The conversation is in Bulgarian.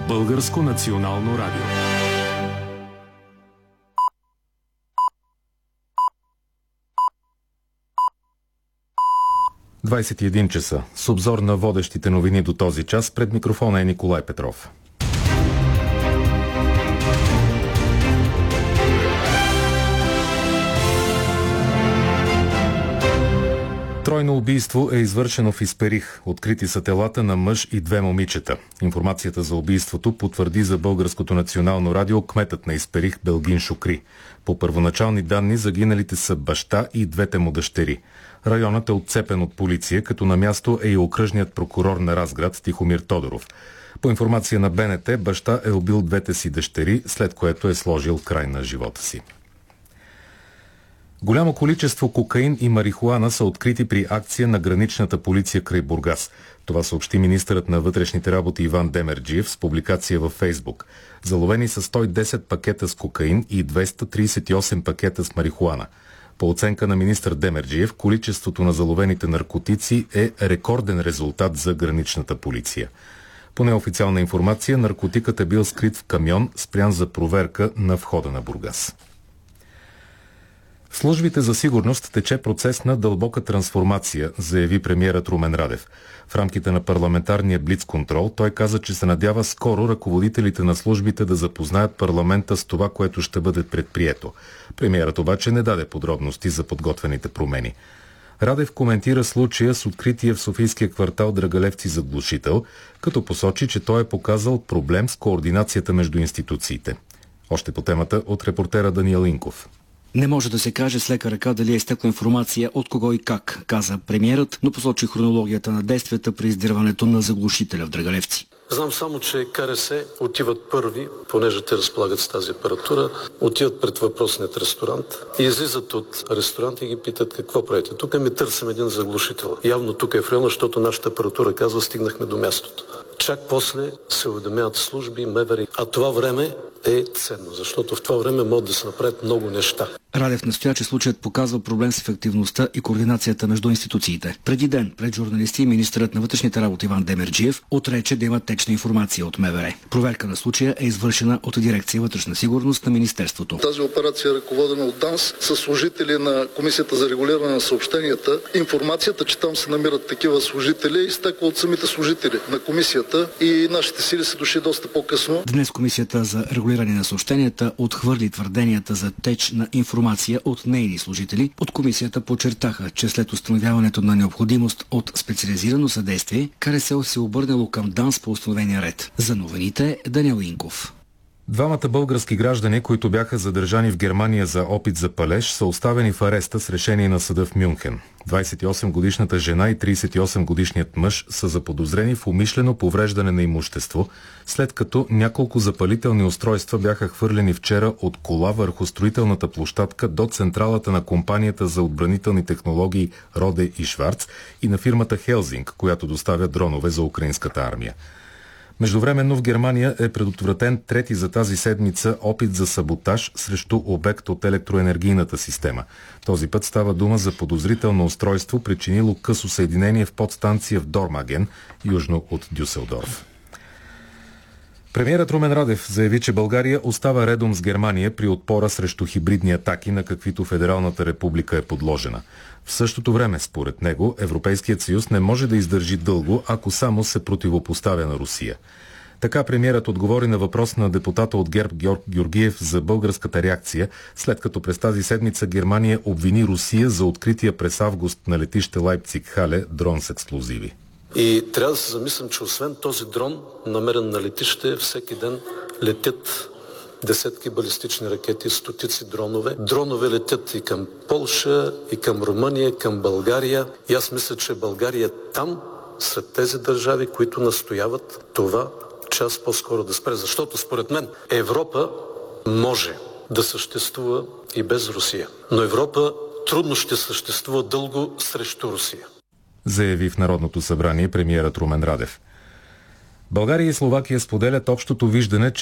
Българско национално радио. – 21 часа. С обзор на водещите новини до този час, пред микрофона е Николай Петров. Тройно убийство е извършено в Исперих. Открити са телата на мъж и две момичета. Информацията за убийството потвърди за Българското национално радио кметът на Исперих Белгин Шукри. По първоначални данни загиналите са баща и двете му дъщери. Районът е отцепен от полиция, като на място е и окръжният прокурор на Разград Тихомир Тодоров. По информация на БНТ, баща е убил двете си дъщери, след което е сложил край на живота си. Голямо количество кокаин и марихуана са открити при акция на граничната полиция край Бургас. Това съобщи министърът на вътрешните работи Иван Демерджиев с публикация във Фейсбук. Заловени са 110 пакета с кокаин и 238 пакета с марихуана. По оценка на министър Демерджиев, количеството на заловените наркотици е рекорден резултат за граничната полиция. По неофициална информация, наркотикът е бил скрит в камион, спрян за проверка на входа на Бургас. В службите за сигурност тече процес на дълбока трансформация, заяви премиерът Румен Радев. В рамките на парламентарния блицконтрол той каза, че се надява скоро ръководителите на службите да запознаят парламента с това, което ще бъде предприето. Премиерът обаче не даде подробности за подготвените промени. Радев коментира случая с открития в софийския квартал Драгалевци заглушител, като посочи, че той е показал проблем с координацията между институциите. Още по темата от репортера Даниел Инков. Не може да се каже с лека ръка дали е изтекла информация от кого и как, каза премиерът, но посочи хронологията на действията при издирването на заглушителя в Драгалевци. Знам само, че КРС отиват първи, понеже те разполагат с тази апаратура, отиват пред въпросният ресторант и излизат от ресторанта и ги питат какво правите. Тук ми търсим един заглушител. Явно тук е в района, защото нашата апаратура казва, стигнахме до мястото. Чак после се уведомяват служби, МВР. А това време е ценно, защото в това време могат да се направят много неща. Радев настоя, че случаят показва проблем с ефективността и координацията между институциите. Преди ден пред журналисти министърът на вътрешните работи Иван Демерджиев отрече да има течна информация от МВР. Проверка на случая е извършена от дирекция вътрешна сигурност на министерството. Тази операция е ръководена от ДАНС с служители на Комисията за регулиране на съобщенията. Информацията, че там се намират такива служители, е изтекла от самите служители на комисията и нашите сили са дошли доста по-късно. Днес Комисията за регулиране на съобщенията отхвърли твърденията за теч на информация от нейни служители. От комисията подчертаха, че след установяването на необходимост от специализирано съдействие, КРСО се обърнало към ДАНС по установения ред. За новините Даниел Инков. Двамата български граждани, които бяха задържани в Германия за опит за палеж, са оставени в ареста с решение на съда в Мюнхен. 28-годишната жена и 38-годишният мъж са заподозрени в умишлено повреждане на имущество, след като няколко запалителни устройства бяха хвърлени вчера от кола върху строителната площадка до централата на компанията за отбранителни технологии Роде и Шварц и на фирмата Хелзинг, която доставя дронове за украинската армия. Междувременно в Германия е предотвратен трети за тази седмица опит за саботаж срещу обект от електроенергийната система. Този път става дума за подозрително устройство, причинило късо съединение в подстанция в Дормаген, южно от Дюселдорф. Премиерът Румен Радев заяви, че България остава редом с Германия при отпора срещу хибридни атаки, на каквито Федералната република е подложена. В същото време, според него, Европейският съюз не може да издържи дълго, ако само се противопоставя на Русия. Така премиерът отговори на въпрос на депутата от ГЕРБ Георг Георгиев за българската реакция, след като през тази седмица Германия обвини Русия за открития през август на летище Лайпциг-Хале дрон с експлозиви. И трябва да се замислям, че освен този дрон, намерен на летище, всеки ден летят десетки балистични ракети, стотици дронове. Дронове летят и към Полша, и към Румъния, към България. И аз мисля, че България е там, сред тези държави, които настояват това час по-скоро да спре. Защото според мен Европа може да съществува и без Русия. Но Европа трудно ще съществува дълго срещу Русия, заяви в Народното събрание премиерът Румен Радев. България и Словакия споделят общото виждане, че